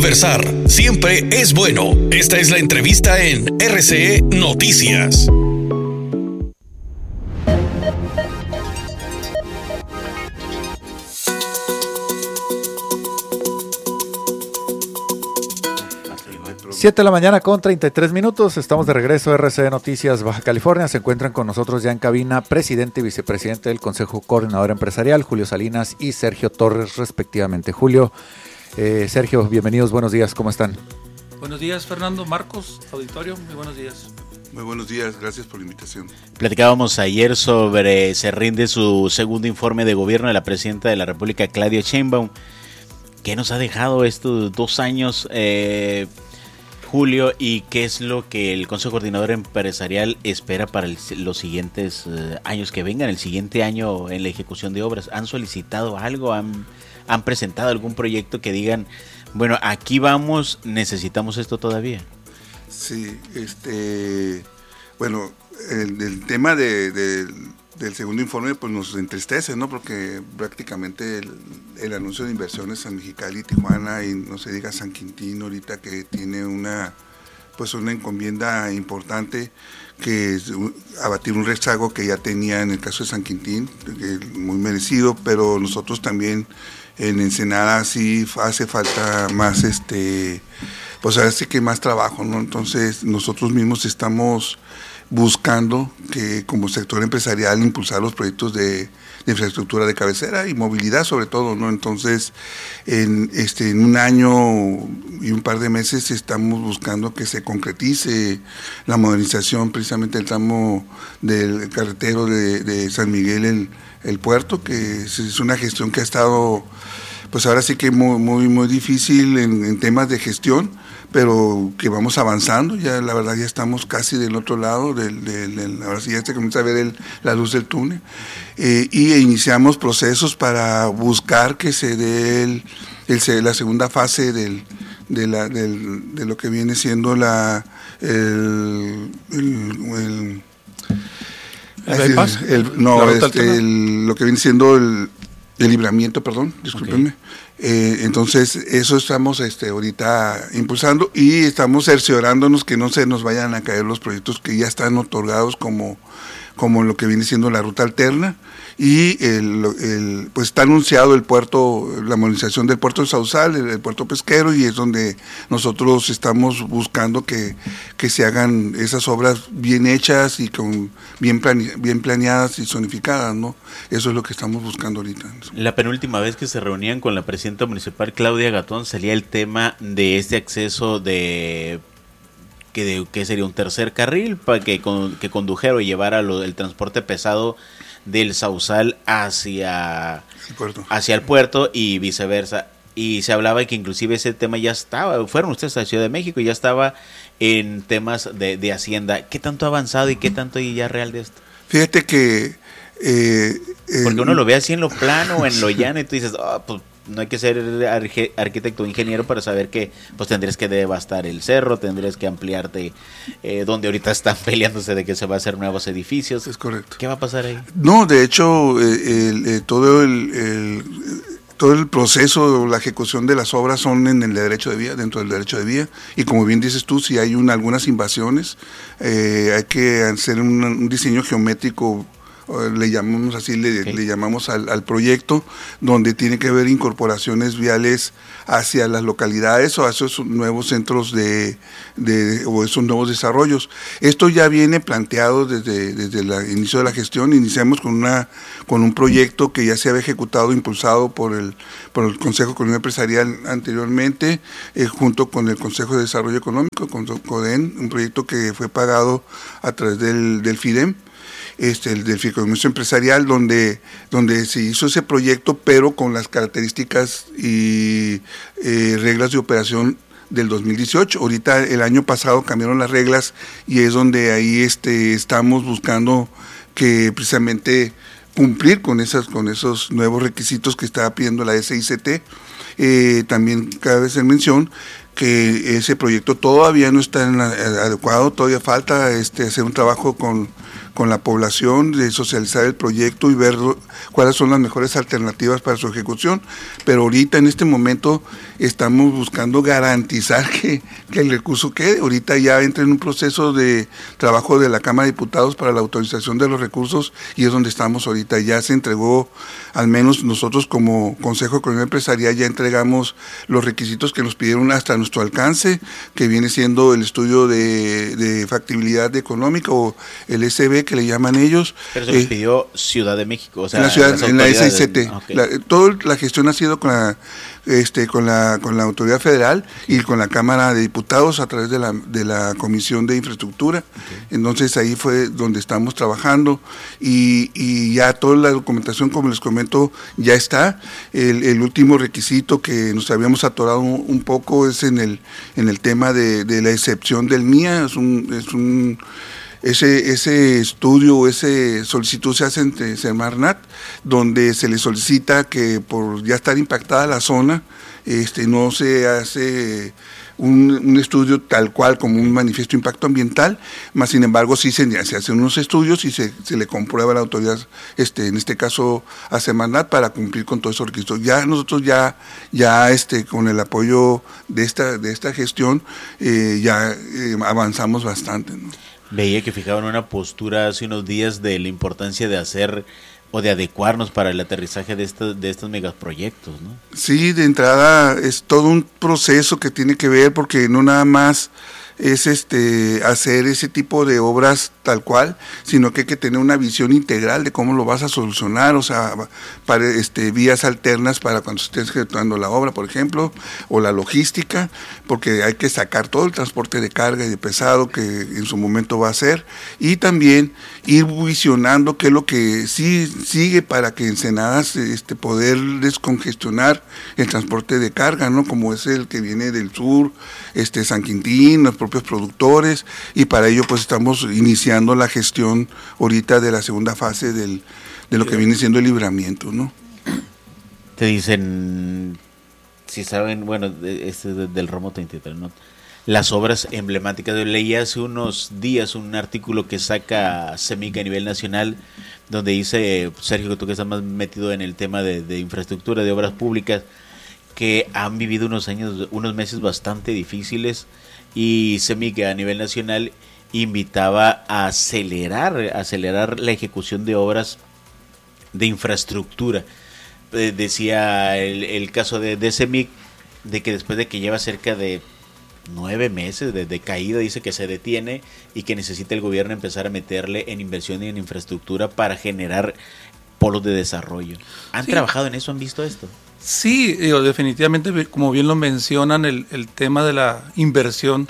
Conversar siempre es bueno. Esta es la entrevista en RCE Noticias. Siete de la mañana con 33 minutos, estamos de regreso a RCE Noticias Baja California. Se encuentran con nosotros ya en cabina presidente y vicepresidente del Consejo Coordinador Empresarial, Julio Salinas y Sergio Torres, respectivamente. Julio, Sergio, bienvenidos, buenos días, ¿cómo están? Buenos días, Fernando, Marcos, auditorio, muy buenos días. Muy buenos días, gracias por la invitación. Platicábamos ayer sobre, se rinde su segundo informe de gobierno de la presidenta de la República, Claudia Sheinbaum. ¿Qué nos ha dejado estos 2 años, Julio, y qué es lo que el Consejo Coordinador Empresarial espera para los siguientes años que vengan, el siguiente año en la ejecución de obras? ¿Han solicitado algo? ¿Han presentado algún proyecto que digan, bueno, aquí vamos, necesitamos esto todavía? Sí, bueno, el tema del segundo informe pues nos entristece, ¿no? Porque prácticamente el anuncio de inversiones en Mexicali y Tijuana, y no se diga San Quintín ahorita, que tiene una encomienda importante, que es abatir un rezago que ya tenía en el caso de San Quintín, muy merecido, pero nosotros también en Ensenada sí hace falta más, pues ahora sí que más trabajo, ¿no? Entonces nosotros mismos estamos buscando que como sector empresarial impulsar los proyectos de infraestructura de cabecera y movilidad sobre todo, ¿no? Entonces en un año y un par de meses estamos buscando que se concretice la modernización precisamente del tramo del carretero de San Miguel el puerto, que es una gestión que ha estado pues ahora sí que muy difícil en temas de gestión, pero que vamos avanzando. Ya la verdad ya estamos casi del otro lado, ahora sí ya se comienza a ver la luz del túnel, y iniciamos procesos para buscar que se dé la segunda fase de lo que viene siendo lo que viene siendo el libramiento, perdón, discúlpenme. Okay. Entonces eso estamos ahorita impulsando y estamos cerciorándonos que no se nos vayan a caer los proyectos que ya están otorgados como lo que viene siendo la ruta alterna, y pues está anunciado el puerto, la modernización del puerto de Sausal, el puerto pesquero, y es donde nosotros estamos buscando que se hagan esas obras bien hechas y bien planeadas y zonificadas, ¿no? Eso es lo que estamos buscando ahorita. La penúltima vez que se reunían con la presidenta municipal, Claudia Gatón, salía el tema de este acceso que sería un tercer carril para que condujera o llevara el transporte pesado del Sausal hacia el puerto y viceversa. Y se hablaba de que inclusive ese tema ya estaba, fueron ustedes a la Ciudad de México, ya estaba en temas de Hacienda. ¿Qué tanto ha avanzado y qué tanto hay ya real de esto? Fíjate que porque uno lo ve así en lo plano o en lo llano y tú dices, pues no hay que ser arquitecto o ingeniero para saber que pues tendrías que devastar el cerro, tendrías que ampliarte donde ahorita están peleándose de que se va a hacer nuevos edificios. Es correcto. ¿Qué va a pasar ahí? No, de hecho, todo el proceso, la ejecución de las obras son en el derecho de vía, dentro del derecho de vía, y como bien dices tú, si hay algunas invasiones, hay que hacer un diseño geométrico, le llamamos así, le llamamos al proyecto, donde tiene que haber incorporaciones viales hacia las localidades o hacia esos nuevos centros o esos nuevos desarrollos. Esto ya viene planteado desde el inicio de la gestión. Iniciamos con un proyecto que ya se había ejecutado, impulsado por el Consejo Coordinador Empresarial anteriormente, junto con el Consejo de Desarrollo Económico, con CODEN, un proyecto que fue pagado a través del FIDEM, del Fideicomiso Empresarial, donde se hizo ese proyecto, pero con las características y reglas de operación del 2018. Ahorita el año pasado cambiaron las reglas y es donde ahí estamos buscando que precisamente cumplir con esos nuevos requisitos que estaba pidiendo la SICT. También cabe hacer mención que ese proyecto todavía no está adecuado, todavía falta hacer un trabajo con la población, de socializar el proyecto y ver cuáles son las mejores alternativas para su ejecución. Pero ahorita en este momento estamos buscando garantizar que el recurso quede. Ahorita ya entra en un proceso de trabajo de la Cámara de Diputados para la autorización de los recursos y es donde estamos ahorita. Ya se entregó, al menos nosotros como Consejo de Economía Empresarial ya entregamos los requisitos que nos pidieron hasta nuestro alcance, que viene siendo el estudio de factibilidad económica o el SB que le llaman ellos. Pero se los pidió Ciudad de México, o sea, en la SICT. Okay. Toda la gestión ha sido con la autoridad federal y con la Cámara de Diputados a través de la Comisión de Infraestructura. Okay. Entonces ahí fue donde estamos trabajando y ya toda la documentación, como les comento, ya está. El último requisito que nos habíamos atorado un poco es en el tema de la excepción del MIA. Ese estudio, esa solicitud se hace ante Semarnat, donde se le solicita que por ya estar impactada la zona, no se hace un estudio tal cual como un manifiesto de impacto ambiental, más sin embargo sí se hacen unos estudios y se le comprueba a la autoridad, en este caso a Semarnat, para cumplir con todos esos requisitos. Ya nosotros ya con el apoyo de esta gestión avanzamos bastante, ¿no? Veía que fijaban una postura hace unos días de la importancia de hacer o de adecuarnos para el aterrizaje de estos megaproyectos, ¿no? Sí, de entrada es todo un proceso que tiene que ver, porque no nada más es hacer ese tipo de obras tal cual, sino que hay que tener una visión integral de cómo lo vas a solucionar, o sea, para vías alternas para cuando estés ejecutando la obra, por ejemplo, o la logística, porque hay que sacar todo el transporte de carga y de pesado que en su momento va a ser, y también ir visionando qué es lo que sí sigue para que Ensenadas poder descongestionar el transporte de carga, ¿no? Como es el que viene del sur, San Quintín, los propios productores, y para ello pues estamos iniciando la gestión ahorita de la segunda fase de lo que viene siendo el libramiento, ¿no? Te dicen, si saben, bueno, del Romo 33, ¿no? Las obras emblemáticas. Leí hace unos días un artículo que saca CEMIC a nivel nacional, donde dice, Sergio, que tú que estás más metido en el tema de infraestructura, de obras públicas, que han vivido unos meses bastante difíciles, y CEMIC a nivel nacional invitaba a acelerar la ejecución de obras de infraestructura. Decía el caso de CEMIC, de que después de que lleva cerca de 9 meses de caída, dice que se detiene y que necesita el gobierno empezar a meterle en inversión y en infraestructura para generar polos de desarrollo. ¿Han trabajado en eso? ¿Han visto esto? Sí, definitivamente, como bien lo mencionan, el tema de la inversión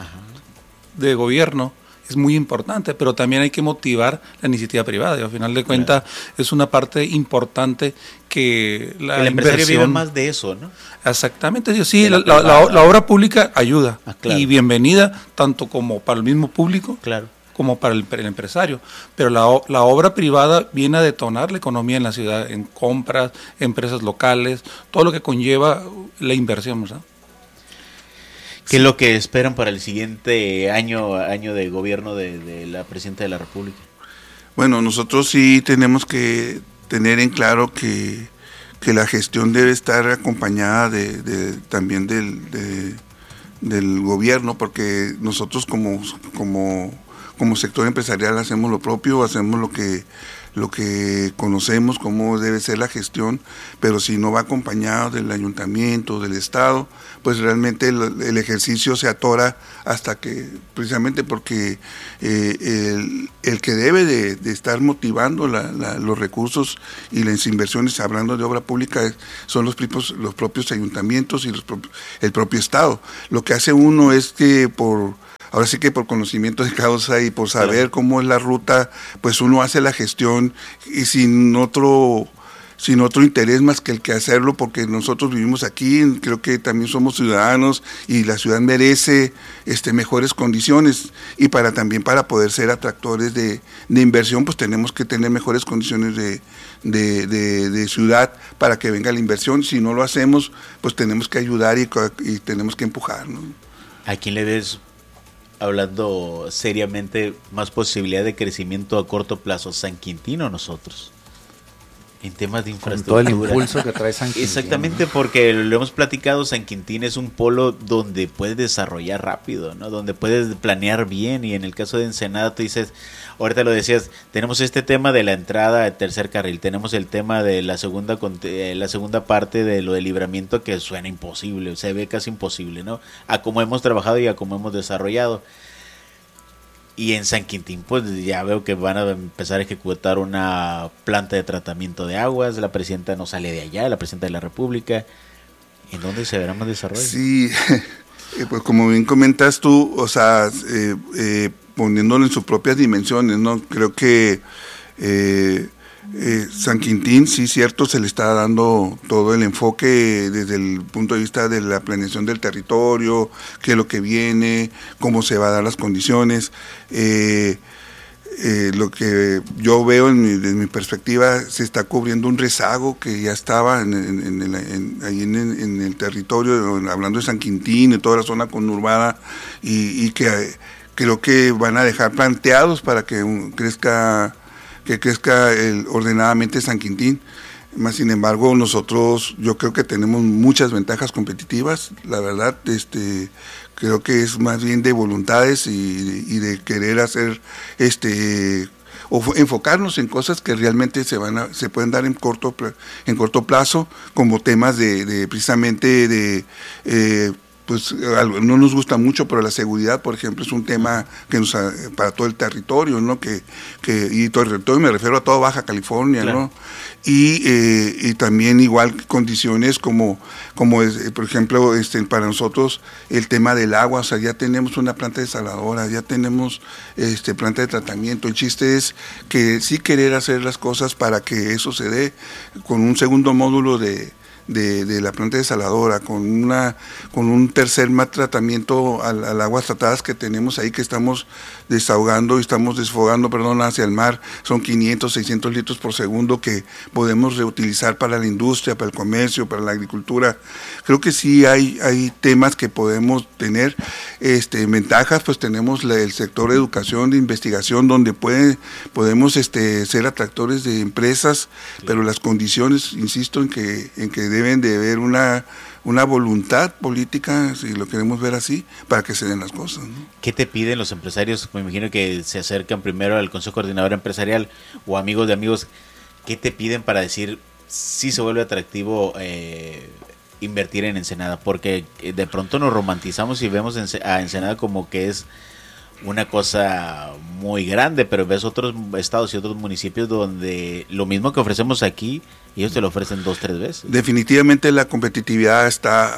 de gobierno es muy importante, pero también hay que motivar la iniciativa privada. Y al final de cuentas es una parte importante que el empresario vive más de eso, ¿no? Exactamente, sí, la obra pública ayuda, y bienvenida tanto como para el mismo público, como para el empresario, pero la obra privada viene a detonar la economía en la ciudad, en compras, empresas locales, todo lo que conlleva la inversión, ¿verdad? ¿Qué es lo que esperan para el siguiente año de gobierno de la Presidenta de la República? Bueno, nosotros sí tenemos que tener en claro que la gestión debe estar acompañada también del gobierno, porque nosotros como sector empresarial hacemos lo propio, hacemos lo que conocemos, cómo debe ser la gestión, pero si no va acompañado del ayuntamiento, del Estado, pues realmente el ejercicio se atora hasta que, precisamente porque el que debe de estar motivando los recursos y las inversiones, hablando de obra pública, son los propios ayuntamientos y el propio Estado. Lo que hace uno es que ahora sí que por conocimiento de causa y por saber cómo es la ruta, pues uno hace la gestión y sin otro interés más que el que hacerlo, porque nosotros vivimos aquí, creo que también somos ciudadanos y la ciudad merece mejores condiciones, y también para poder ser atractores de inversión, pues tenemos que tener mejores condiciones de ciudad para que venga la inversión. Si no lo hacemos, pues tenemos que ayudar y tenemos que empujar, ¿no? ¿A quién le ves hablando seriamente, más posibilidad de crecimiento a corto plazo, San Quintín o nosotros? En temas de infraestructura. Con todo el impulso que trae San Quintín. Exactamente, porque lo hemos platicado, San Quintín es un polo donde puedes desarrollar rápido, ¿no? Donde puedes planear bien, y en el caso de Ensenada tú dices, ahorita lo decías, tenemos este tema de la entrada al tercer carril, tenemos el tema de la segunda parte de lo del libramiento, que suena imposible, se ve casi imposible, ¿no? A cómo hemos trabajado y a cómo hemos desarrollado. Y en San Quintín, pues ya veo que van a empezar a ejecutar una planta de tratamiento de aguas. La presidenta no sale de allá, la presidenta de la República. ¿En dónde se verá más desarrollo? Sí, pues como bien comentas tú, o sea, poniéndolo en sus propias dimensiones, ¿no? Creo que San Quintín, sí, cierto, se le está dando todo el enfoque desde el punto de vista de la planeación del territorio, qué es lo que viene, cómo se van a dar las condiciones. Lo que yo veo desde mi perspectiva, se está cubriendo un rezago que ya estaba ahí en el territorio, hablando de San Quintín, de toda la zona conurbada, y que creo que van a dejar planteados para que crezca ordenadamente San Quintín. Más sin embargo, nosotros, yo creo que tenemos muchas ventajas competitivas, la verdad, creo que es más bien de voluntades y de querer hacer, o enfocarnos en cosas que realmente se pueden dar en corto plazo, como temas de precisamente de pues no nos gusta mucho, pero la seguridad, por ejemplo, es un tema que para todo el territorio, ¿no? Y todo el territorio, me refiero a toda Baja California, claro. ¿No? Y también igual condiciones como por ejemplo, para nosotros el tema del agua, o sea, ya tenemos una planta desaladora, ya tenemos planta de tratamiento. El chiste es que sí querer hacer las cosas para que eso se dé, con un segundo módulo de la planta desaladora, con un tercer tratamiento al aguas tratadas que tenemos ahí, que estamos desahogando y estamos desfogando, hacia el mar. Son 500, 600 litros por segundo que podemos reutilizar para la industria, para el comercio, para la agricultura. Creo que sí hay temas que podemos tener ventajas. Pues tenemos el sector de educación, de investigación, donde podemos ser atractores de empresas, sí. Pero las condiciones, insisto, en que deben de haber una voluntad política, si lo queremos ver así, para que se den las cosas, ¿no? ¿Qué te piden los empresarios? Me imagino que se acercan primero al Consejo Coordinador Empresarial o amigos de amigos. ¿Qué te piden para decir si se vuelve atractivo invertir en Ensenada? Porque de pronto nos romantizamos y vemos a Ensenada como que es una cosa muy grande, pero ves otros estados y otros municipios donde lo mismo que ofrecemos aquí, ellos te lo ofrecen 2-3 veces. Definitivamente la competitividad está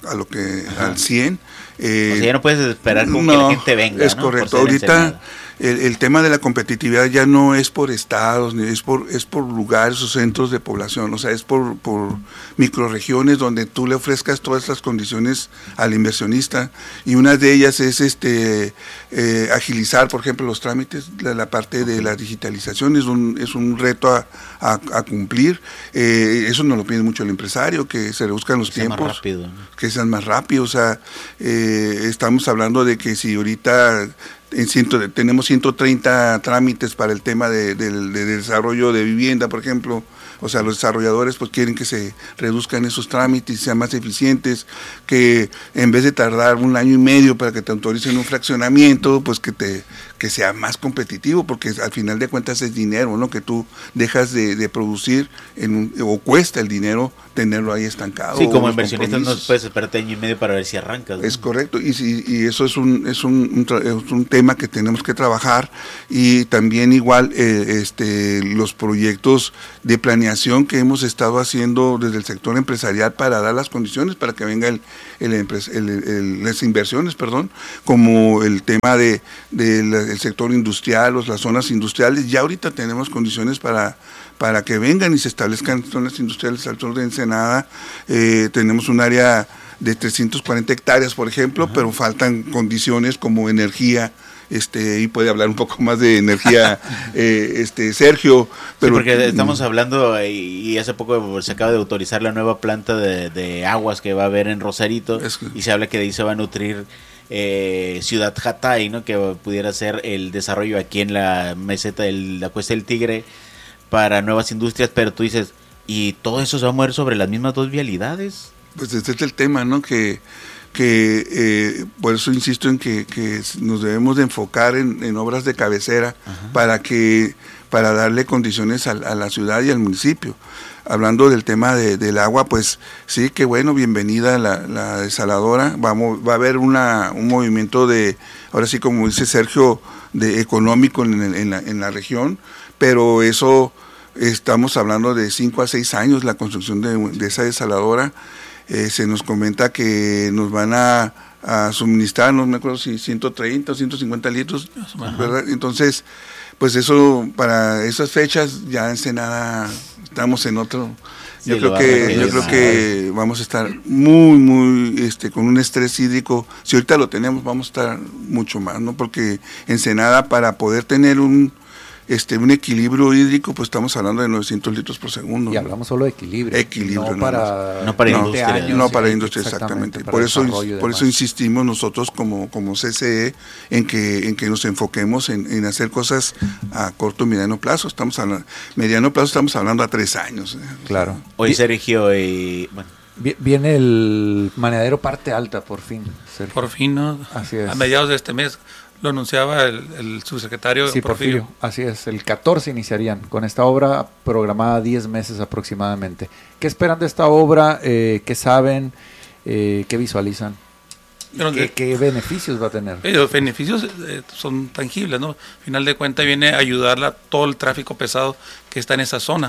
al 100. O sea, ya no puedes esperar con que la gente venga. Es correcto. Ahorita el tema de la competitividad ya no es por estados, ni es por lugares o centros de población, o sea, es por microrregiones donde tú le ofrezcas todas estas condiciones al inversionista, y una de ellas es agilizar, por ejemplo, los trámites. La parte de la digitalización es un reto a cumplir. Eso nos lo pide mucho el empresario, que se reduzcan los tiempos, más rápido, ¿no? Que sean más rápidos. O sea, estamos hablando de que si ahorita tenemos 130 trámites para el tema de desarrollo de vivienda, por ejemplo. O sea, los desarrolladores pues quieren que se reduzcan esos trámites y sean más eficientes, que en vez de tardar 1 año y medio para que te autoricen un fraccionamiento, pues que sea más competitivo, porque al final de cuentas es dinero, ¿no? Que tú dejas de producir o cuesta el dinero tenerlo ahí estancado. Sí, como inversionista no puedes esperar 1 año y medio para ver si arrancas, ¿no? Es correcto, y eso es un tema que tenemos que trabajar, y también igual los proyectos de planeación que hemos estado haciendo desde el sector empresarial para dar las condiciones para que venga las inversiones, como el tema del sector industrial, las zonas industriales. Ya ahorita tenemos condiciones para que vengan y se establezcan zonas industriales al sur de Ensenada. Tenemos un área de 340 hectáreas, por ejemplo, ajá, pero faltan condiciones como energía. Y puede hablar un poco más de energía Sergio, pero sí, porque estamos hablando, y hace poco se acaba de autorizar la nueva planta de aguas que va a haber en Rosarito, y se habla que de ahí se va a nutrir Ciudad Hatay, ¿no? Que pudiera ser el desarrollo aquí en la meseta de la Cuesta del Tigre para nuevas industrias, pero tú dices, ¿y todo eso se va a mover sobre las mismas dos vialidades? Pues este es el tema, ¿no? Que por eso insisto en que nos debemos de enfocar en obras de cabecera. Ajá. para darle condiciones a la ciudad y al municipio. Hablando del tema del agua, pues sí, que bueno, bienvenida la desaladora. Va a haber un movimiento ahora sí, como dice Sergio, de económico en la región, pero eso estamos hablando de 5 a 6 años la construcción de esa desaladora. Se nos comenta que nos van a suministrar, no me acuerdo si 130 o 150 litros, ¿verdad? Entonces, pues eso, para esas fechas ya Ensenada estamos en otro. Sí, yo creo que vamos a estar muy con un estrés hídrico. Si ahorita lo tenemos, vamos a estar mucho más, ¿no? Porque Ensenada, para poder tener un equilibrio hídrico, pues estamos hablando de 900 litros por segundo. Y hablamos solo de equilibrio. Equilibrio, no para industria. No para industria, exactamente. Por eso insistimos nosotros como CCE en que nos enfoquemos en hacer cosas a corto y mediano plazo. Mediano plazo estamos hablando a 3 años. Claro. Hoy Sergio bueno. Viene el maneadero parte alta, por fin. Sergio. Por fin, ¿no? Así es. A mediados de este mes. Lo anunciaba el subsecretario Porfirio. Así es, el 14 iniciarían con esta obra programada 10 meses aproximadamente. ¿Qué esperan de esta obra? ¿Qué saben? ¿Qué visualizan? ¿Qué beneficios va a tener? Los beneficios son tangibles, ¿no? Al final de cuentas viene a ayudar a todo el tráfico pesado que está en esa zona.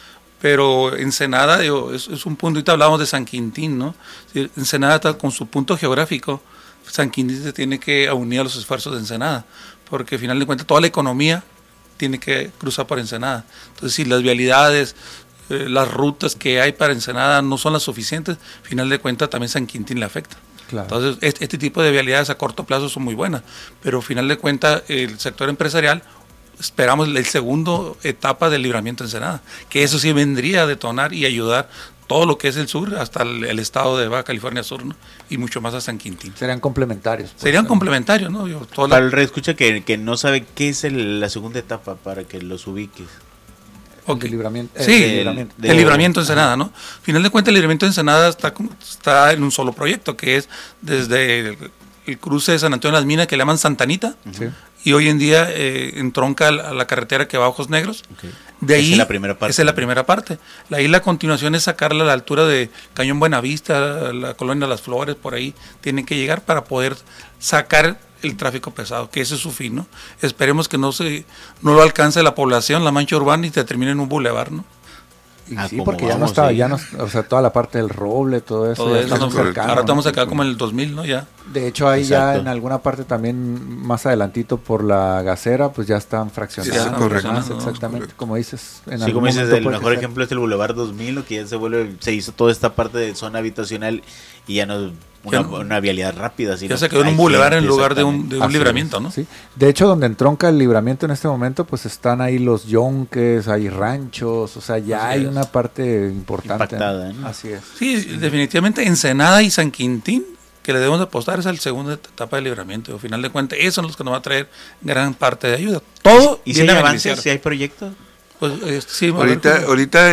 Pero Ensenada, es un punto, ahorita hablábamos de San Quintín, ¿no? Ensenada está con su punto geográfico. San Quintín se tiene que unir a los esfuerzos de Ensenada, porque al final de cuentas toda la economía tiene que cruzar por Ensenada. Entonces, si las vialidades, las rutas que hay para Ensenada no son las suficientes, al final de cuentas también San Quintín le afecta. Claro. Entonces, este tipo de vialidades a corto plazo son muy buenas, pero al final de cuentas el sector empresarial, esperamos la segunda etapa del libramiento de Ensenada, que eso sí vendría a detonar y ayudar todo lo que es el sur, hasta el estado de Baja California Sur, ¿no? Y mucho más a San Quintín. Serían complementarios. Serían complementarios, ¿no? Para el reescucha que no sabe qué es la segunda etapa, para que los ubiques. Okay. El libramiento. El libramiento de Ensenada, ¿no? Al final de cuentas, el libramiento de Ensenada está en un solo proyecto, que es desde el cruce de San Antonio de las Minas, que le llaman Santanita, sí. Y hoy en día entronca a la carretera que va a Ojos Negros. Okay. De ahí, esa es la primera parte. Ahí la continuación es sacarla a la altura de Cañón Buenavista, la colonia Las Flores, por ahí tienen que llegar para poder sacar el tráfico pesado, que ese es su fin, ¿no? Esperemos que no lo alcance la población, la mancha urbana, y se termine en un bulevar, ¿no? Sí, porque ya no estaba, o sea, toda la parte del roble, todo eso. Ya está cercano, ahora estamos acá como en el 2000, ¿no? Ya. De hecho, ahí ya en alguna parte también, más adelantito por la Gacera, pues ya están fraccionados. Sí, exactamente, como dices. Sí, como dices, el mejor ejemplo es el Boulevard 2000, que ya se hizo toda esta parte de zona habitacional y ya no una vialidad rápida. Ya se quedó en un bulevar en lugar de un libramiento, ¿no? Sí. De hecho, donde entronca el libramiento en este momento, pues están ahí los yonques, hay ranchos, o sea, ya hay una parte importante. Impactada, ¿no? Así es. Sí, definitivamente Ensenada y San Quintín, que le debemos apostar, es la segunda etapa de libramiento. Al final de cuentas, esos son los que nos va a traer gran parte de ayuda. Todo ¿Y si hay avances, si hay proyectos? Pues sí, ahorita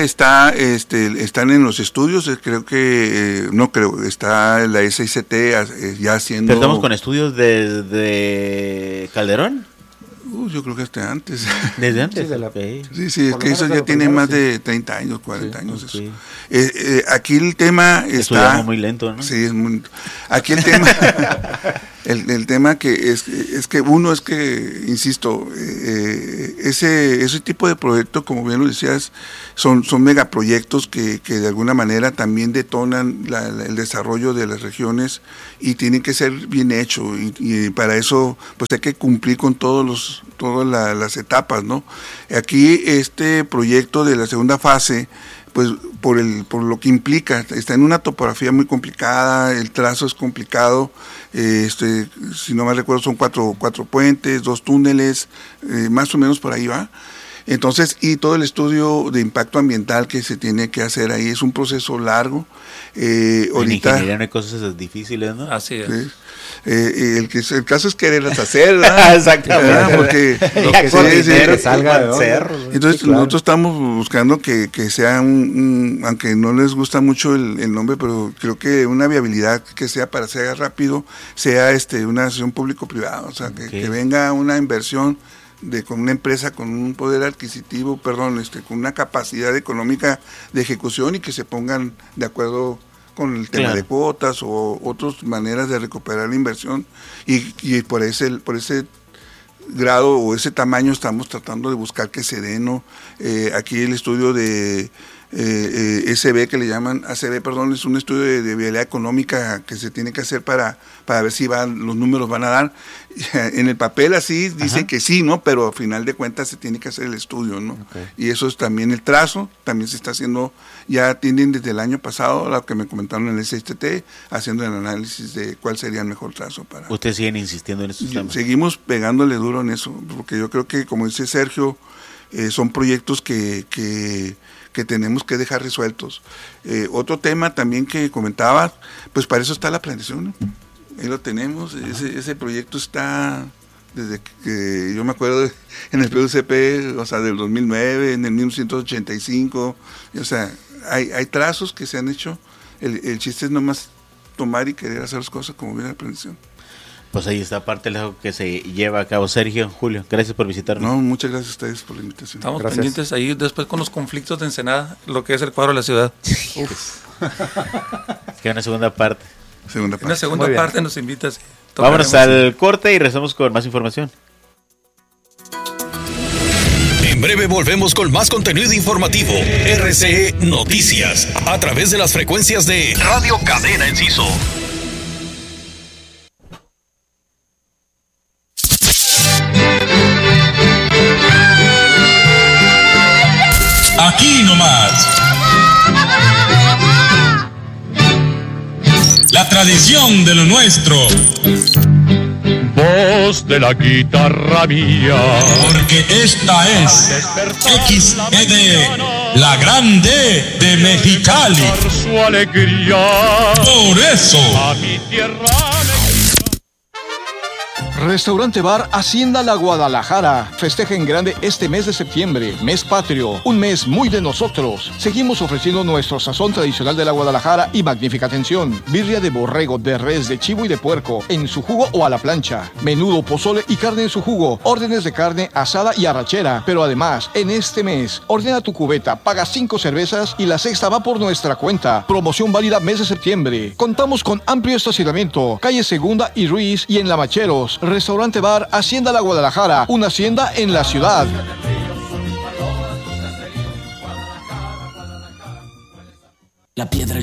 están en los estudios, creo que está la SICT ya haciendo. ¿Pero estamos con estudios de Calderón? Yo creo que hasta antes. ¿Desde antes? Sí, es que eso ya tiene más de 30 años, 40 años. Okay. Eso. Aquí el tema está muy lento, ¿no? Sí, es muy. Aquí el tema, el tema que es que uno es que, insisto, ese tipo de proyectos, como bien lo decías, son megaproyectos que de alguna manera también detonan el desarrollo de las regiones y tienen que ser bien hechos y para eso pues hay que cumplir con todas las etapas, ¿no? Aquí este proyecto de la segunda fase, pues por lo que implica, está en una topografía muy complicada, el trazo es complicado, si no me recuerdo son cuatro puentes, 2 túneles, más o menos por ahí va. Entonces, y todo el estudio de impacto ambiental que se tiene que hacer ahí es un proceso largo. En ingeniería no hay cosas difíciles, ¿no? Así es. ¿sí? El caso es quererlas hacer, ¿verdad? Exactamente. Porque que salga de cerro. Entonces sí, claro. Nosotros estamos buscando que sea aunque no les gusta mucho el nombre, pero creo que una viabilidad que sea para ser rápido, sea una asociación público-privada, o sea, que venga una inversión con una empresa con un poder adquisitivo, con una capacidad económica de ejecución y que se pongan de acuerdo con el tema de cuotas o otras maneras de recuperar la inversión y por ese grado o ese tamaño estamos tratando de buscar que se dé, ¿no? Aquí el estudio de SB, que le llaman ACB, es un estudio de viabilidad económica que se tiene que hacer para ver si los números van a dar. En el papel así dice que sí, ¿no? Pero al final de cuentas se tiene que hacer el estudio, ¿no? Okay. Y eso es también el trazo, también se está haciendo, ya tienen desde el año pasado, lo que me comentaron en el SST, haciendo el análisis de cuál sería el mejor trazo para... ¿Ustedes siguen insistiendo en esos temas? Seguimos pegándole duro en eso, porque yo creo que, como dice Sergio, son proyectos que tenemos que dejar resueltos. Otro tema también que comentaba, pues para eso está la planeación, ¿no? Ahí lo tenemos, ese proyecto está desde que yo me acuerdo en el PUCP, o sea, del 2009, en el 1985, o sea, hay trazos que se han hecho, el chiste es nomás tomar y querer hacer las cosas como viene la planeación. Pues ahí está parte de lo que se lleva a cabo. Sergio, Julio, gracias por visitarnos. No, muchas gracias a ustedes por la invitación. Estamos pendientes ahí después con los conflictos de Ensenada, lo que es el cuadro de la ciudad. Queda una segunda parte. En la segunda parte nos invitas. Vámonos al corte y regresamos con más información. En breve volvemos con más contenido informativo. RCE Noticias, a través de las frecuencias de Radio Cadena Enciso. Aquí nomás. La tradición de lo nuestro. Voz de la guitarra mía. Porque esta es XED, la grande de Mexicali. Su alegría. Por eso. A mi tierra. Restaurante Bar Hacienda La Guadalajara. Festeja en grande este mes de septiembre, mes patrio, un mes muy de nosotros. Seguimos ofreciendo nuestro sazón tradicional de la Guadalajara y magnífica atención. Birria de borrego, de res, de chivo y de puerco, en su jugo o a la plancha. Menudo, pozole y carne en su jugo. Órdenes de carne asada y arrachera. Pero además, en este mes, ordena tu cubeta, paga 5 cervezas y la sexta va por nuestra cuenta. Promoción válida mes de septiembre. Contamos con amplio estacionamiento, calle Segunda y Ruiz y en Lavacheros. Restaurante Bar Hacienda La Guadalajara, una hacienda en la ciudad. La piedra